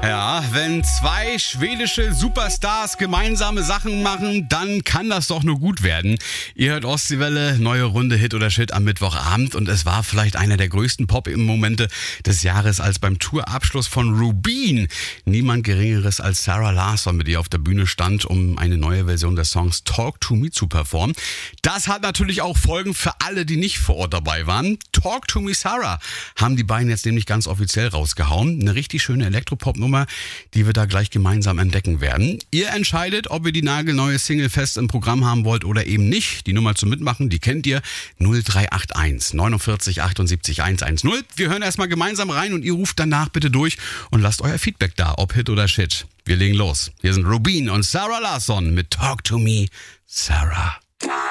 Ja, wenn zwei schwedische Superstars gemeinsame Sachen machen, dann kann das doch nur gut werden. Ihr hört Ostseewelle, neue Runde Hit oder Shit am Mittwochabend und es war vielleicht einer der größten Pop-Momente des Jahres, als beim Tourabschluss von Rubin niemand Geringeres als Sarah Larsson mit ihr auf der Bühne stand, um eine neue Version des Songs Talk to Me zu performen. Das hat natürlich auch Folgen für alle, die nicht vor Ort dabei waren. Talk to Me Sarah haben die beiden jetzt nämlich ganz offiziell rausgehauen. Eine richtig schöne Elektropop-Nummer, die wir da gleich gemeinsam entdecken werden. Ihr entscheidet, ob ihr die nagelneue Single fest im Programm haben wollt oder eben nicht. Die Nummer zum Mitmachen, die kennt ihr. 0381 49 78 110. Wir hören erstmal gemeinsam rein und ihr ruft danach bitte durch und lasst euer Feedback da, ob Hit oder Shit. Wir legen los. Hier sind Rubin und Sarah Larsson mit Talk to Me, Sarah.